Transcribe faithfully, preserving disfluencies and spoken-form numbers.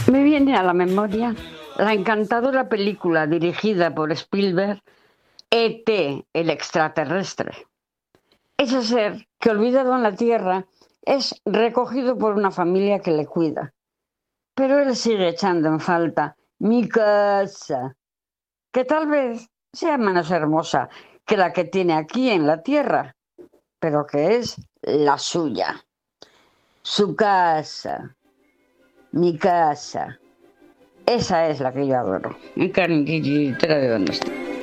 Me viene a la memoria la encantadora película dirigida por Spielberg, E T, el extraterrestre. Ese ser que, olvidado en la Tierra, es recogido por una familia que le cuida. Pero él sigue echando en falta mi casa, que tal vez sea menos hermosa que la que tiene aquí en la Tierra, pero que es la suya. Su casa, mi casa. Esa es la que yo adoro. Mi carnita de dónde está.